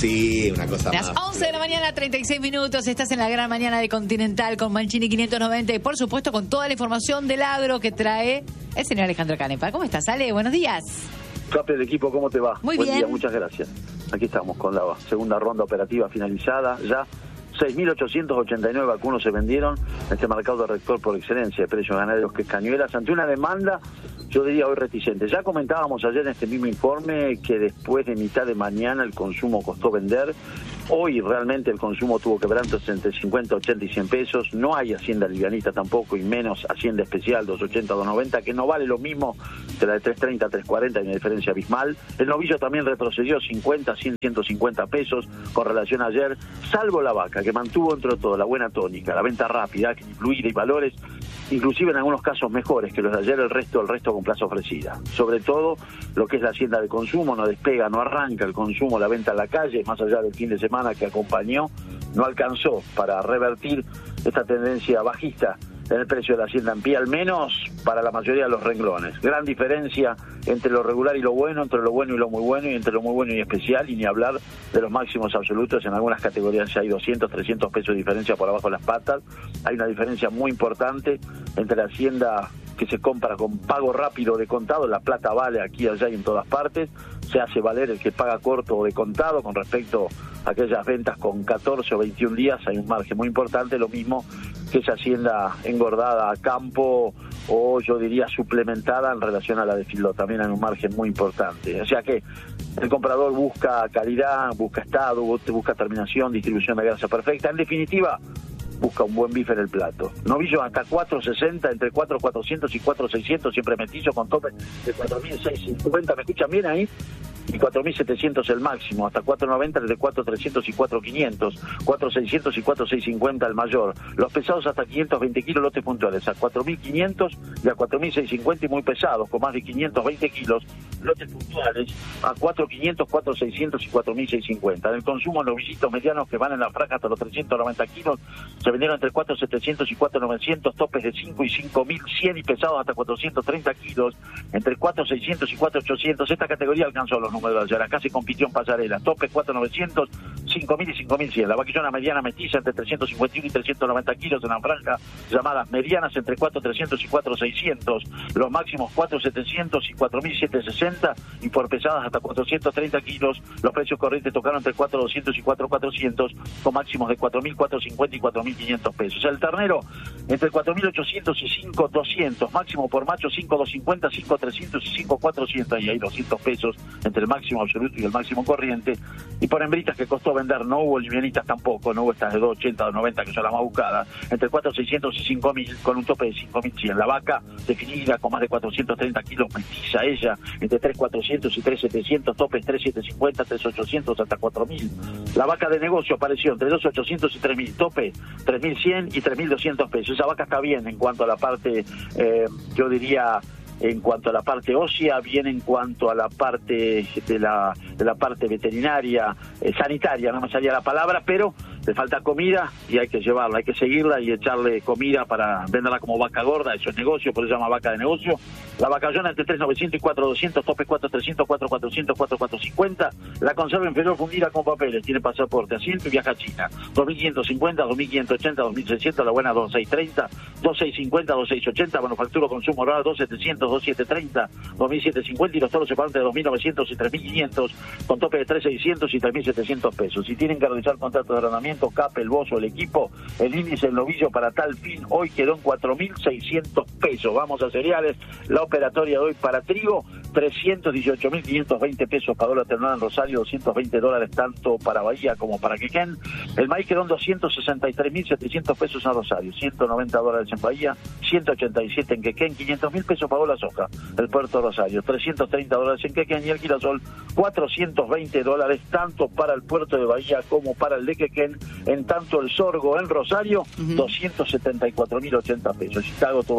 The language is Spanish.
Sí, una cosa Las más. 11 de la mañana, 36 minutos. Estás en la gran mañana de Continental con Mancini 590 y por supuesto con toda la información del agro que trae el señor Alejandro Canepa. ¿Cómo estás, Ale? Buenos días. Cape del equipo, ¿cómo te va? Muy Buen bien. día, muchas gracias. Aquí estamos con la segunda ronda operativa finalizada. Ya 6.889 vacunos se vendieron en este mercado rector por excelencia de precios ganaderos que es Cañuelas, ante una demanda, yo diría hoy reticente. Ya comentábamos ayer en este mismo informe que después de mitad de mañana el consumo costó vender. Hoy realmente el consumo tuvo quebrantos entre 50, 80 y 100 pesos. No hay hacienda livianita tampoco, y menos hacienda especial 280, 290, que no vale lo mismo que la de 330, 340, hay una diferencia abismal. El novillo también retrocedió 50, 100, 150 pesos con relación a ayer, salvo la vaca, que mantuvo entre todo la buena tónica, la venta rápida, fluida y valores, inclusive en algunos casos mejores que los de ayer, el resto con plaza ofrecida. Sobre todo lo que es la hacienda de consumo, no despega, no arranca el consumo, la venta en la calle, más allá del fin de semana que acompañó, no alcanzó para revertir esta tendencia bajista en el precio de la hacienda en pie, al menos para la mayoría de los renglones. Gran diferencia entre lo regular y lo bueno, entre lo bueno y lo muy bueno, y entre lo muy bueno y especial, y ni hablar de los máximos absolutos. En algunas categorías ya hay 200, 300 pesos de diferencia por abajo de las patas. Hay una diferencia muy importante entre la hacienda que se compra con pago rápido de contado, la plata vale aquí, allá y en todas partes, se hace valer el que paga corto o de contado con respecto a aquellas ventas con 14 o 21 días, hay un margen muy importante, lo mismo que esa hacienda engordada a campo o yo diría suplementada en relación a la de filo, también hay un margen muy importante. O sea que el comprador busca calidad, busca estado, busca terminación, distribución de grasa perfecta, en definitiva busca un buen bife en el plato. Novillos hasta 4.60, entre 4.400 y 4.600, siempre metizo con tope de 4.650, ¿me escuchan bien ahí? Y 4.700 el máximo, hasta 4.90 desde 4.300 y 4.500, 4.600 y 4.650 el mayor. Los pesados hasta 520 kilos, lotes puntuales, a 4.500 y a 4.650 y muy pesados, con más de 520 kilos, lotes puntuales, a 4.500, 4.600 y 4.650. En el consumo, novillitos medianos que van en la franja hasta los 390 kilos, se vendieron entre 4.700 y 4.900, topes de 5 y 5.100 y pesados hasta 430 kilos, entre 4.600 y 4.800. Esta categoría alcanzó los números de ayer. Acá se compitió en pasarela, topes 4.900, 5.000 y 5.100. La vaquillona mediana mestiza entre 351 y 390 kilos en la franja, llamadas medianas entre 4.300 y 4.600, los máximos 4.700 y 4.760, y por pesadas hasta 430 kilos, los precios corrientes tocaron entre 4.200 y 4.400, con máximos de 4.450 y 4.500 pesos. El ternero entre 4.800 y 5.200, máximo por macho 5.250, 5.300 y 5.400, y hay 200 pesos entre el máximo absoluto y el máximo corriente. Y por hembritas que costó vender, no hubo livianitas tampoco, no hubo estas de 2.80, 2.90 que son las más buscadas, entre 4.600 y 5.000, con un tope de 5.100. La vaca definida con más de 430 kilos, mestiza ella, entre 3.400 y 3.700, topes 3.750, 3.800 hasta 4.000. La vaca de negocio apareció entre 2.800 y 3.000, tope 3.100 y 3.200 pesos. Esa vaca está bien en cuanto a la parte, yo diría, en cuanto a la parte ósea, bien en cuanto a la parte de la parte veterinaria, sanitaria, no me salía la palabra, pero le falta comida y hay que llevarla, hay que seguirla y echarle comida para venderla como vaca gorda. Eso es negocio, por eso se llama vaca de negocio. La vacallona entre 3.900 y 4.200, tope 4.300, 4.400, 4.450. La conserva inferior fundida con papeles, tiene pasaporte, asiento y viaja a China. 2.550, 2.580, 2.600, la buena 2.630, 2.650, 2.680, manufactura consumo rural 2.700, 2.730, 2.750, y los toros se pagan entre 2.900 y 3.500, con tope de 3.600 y 3.700 pesos. Si tienen que realizar contratos de arrendamiento, CAP, el bozo, el equipo, el índice del novillo para tal fin, hoy quedó en 4.600 pesos. Vamos a cereales, la operatoria de hoy para trigo, 318.520 pesos pagó la ternera en Rosario, $220 tanto para Bahía como para Quequén. El maíz quedó en 263.700 pesos en Rosario, $190 en Bahía, 187 en Quequén, 500.000 pesos pagó la soja, el puerto de Rosario, $330 en Quequén, y el girasol, $420 tanto para el puerto de Bahía como para el de Quequén. En tanto el sorgo en Rosario, 274.080 pesos. Chicago todo